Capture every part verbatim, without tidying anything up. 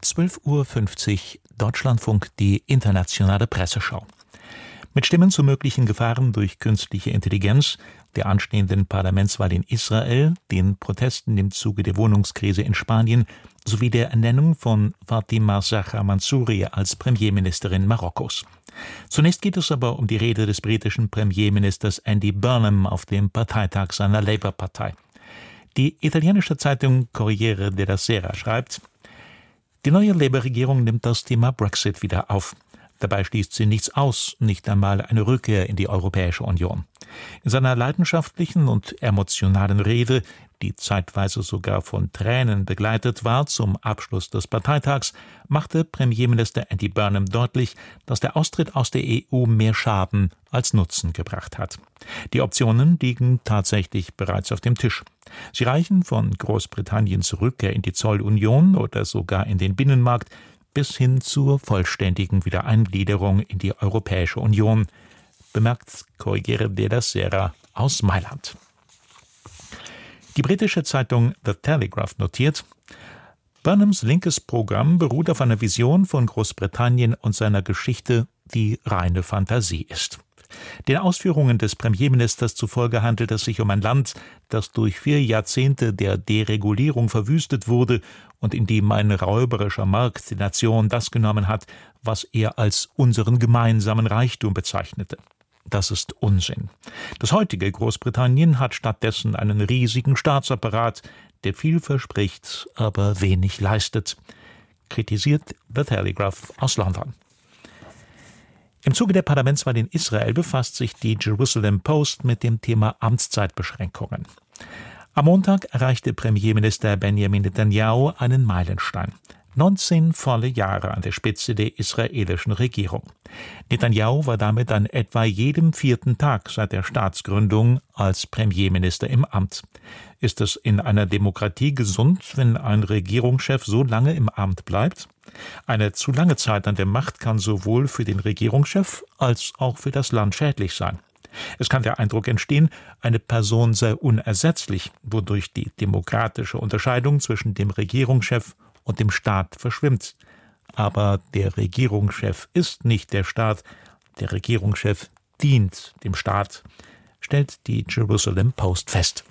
zwölf Uhr fünfzig Deutschlandfunk, die internationale Presseschau. Mit Stimmen zu möglichen Gefahren durch künstliche Intelligenz, der anstehenden Parlamentswahl in Israel, den Protesten im Zuge der Wohnungskrise in Spanien sowie der Ernennung von Fatima Zahra Mansouri als Premierministerin Marokkos. Zunächst geht es aber um die Rede des britischen Premierministers Andy Burnham auf dem Parteitag seiner Labour-Partei. Die italienische Zeitung Corriere della Sera schreibt: Die neue Labour-Regierung nimmt das Thema Brexit wieder auf. Dabei schließt sie nichts aus, nicht einmal eine Rückkehr in die Europäische Union. In seiner leidenschaftlichen und emotionalen Rede, die zeitweise sogar von Tränen begleitet war, zum Abschluss des Parteitags, machte Premierminister Andy Burnham deutlich, dass der Austritt aus der E U mehr Schaden als Nutzen gebracht hat. Die Optionen liegen tatsächlich bereits auf dem Tisch. Sie reichen von Großbritanniens Rückkehr in die Zollunion oder sogar in den Binnenmarkt bis hin zur vollständigen Wiedereingliederung in die Europäische Union, bemerkt Corriere della Sera aus Mailand. Die britische Zeitung The Telegraph notiert: Burnhams linkes Programm beruht auf einer Vision von Großbritannien und seiner Geschichte, die reine Fantasie ist. Den Ausführungen des Premierministers zufolge handelt es sich um ein Land, das durch vier Jahrzehnte der Deregulierung verwüstet wurde und in dem ein räuberischer Markt die Nation das genommen hat, was er als unseren gemeinsamen Reichtum bezeichnete. Das ist Unsinn. Das heutige Großbritannien hat stattdessen einen riesigen Staatsapparat, der viel verspricht, aber wenig leistet, kritisiert The Telegraph aus London. Im Zuge der Parlamentswahl in Israel befasst sich die Jerusalem Post mit dem Thema Amtszeitbeschränkungen. Am Montag erreichte Premierminister Benjamin Netanyahu einen Meilenstein. neunzehn volle Jahre an der Spitze der israelischen Regierung. Netanyahu war damit an etwa jedem vierten Tag seit der Staatsgründung als Premierminister im Amt. Ist es in einer Demokratie gesund, wenn ein Regierungschef so lange im Amt bleibt? Eine zu lange Zeit an der Macht kann sowohl für den Regierungschef als auch für das Land schädlich sein. Es kann der Eindruck entstehen, eine Person sei unersetzlich, wodurch die demokratische Unterscheidung zwischen dem Regierungschef und dem Staat verschwimmt. Aber der Regierungschef ist nicht der Staat, der Regierungschef dient dem Staat, stellt die Jerusalem Post fest.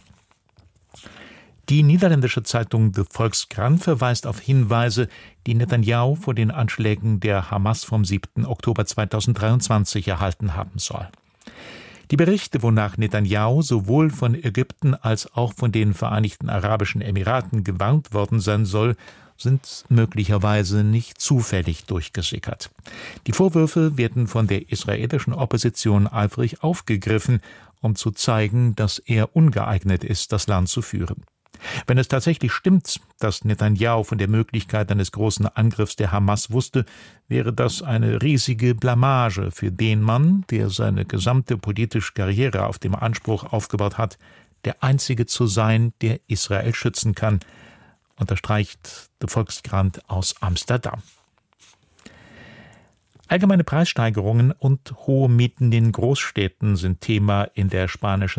Die niederländische Zeitung De Volkskrant verweist auf Hinweise, die Netanyahu vor den Anschlägen der Hamas vom siebten Oktober zweitausenddreiundzwanzig erhalten haben soll. Die Berichte, wonach Netanyahu sowohl von Ägypten als auch von den Vereinigten Arabischen Emiraten gewarnt worden sein soll, sind möglicherweise nicht zufällig durchgesickert. Die Vorwürfe werden von der israelischen Opposition eifrig aufgegriffen, um zu zeigen, dass er ungeeignet ist, das Land zu führen. Wenn es tatsächlich stimmt, dass Netanyahu von der Möglichkeit eines großen Angriffs der Hamas wusste, wäre das eine riesige Blamage für den Mann, der seine gesamte politische Karriere auf dem Anspruch aufgebaut hat, der Einzige zu sein, der Israel schützen kann, unterstreicht der Volkskrant aus Amsterdam. Allgemeine Preissteigerungen und hohe Mieten in Großstädten sind Thema in der spanischen